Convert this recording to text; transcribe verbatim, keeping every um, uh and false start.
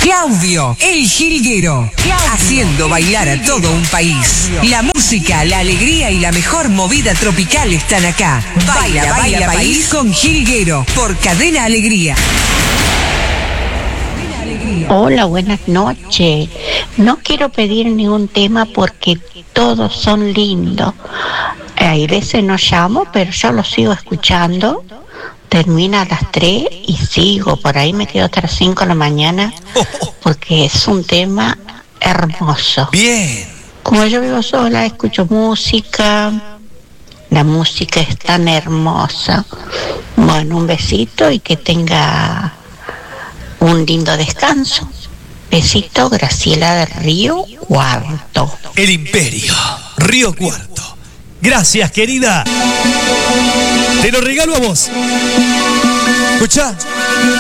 Claudio, el jilguero, haciendo bailar a todo un país. La música, la alegría y la mejor movida tropical están acá. Baila, baila, país con Jilguero, por Cadena Alegría. Hola, buenas noches. No quiero pedir ningún tema porque todos son lindos. Hay veces no llamo, pero yo los sigo escuchando. Termina a las tres y sigo, por ahí me quedo hasta las cinco de la mañana, porque es un tema hermoso. Bien. Como yo vivo sola, escucho música, la música es tan hermosa. Bueno, un besito y que tenga un lindo descanso. Besito, Graciela del Río Cuarto. El Imperio, Río Cuarto. Gracias, querida. Te lo regalo a vos. Escuchá.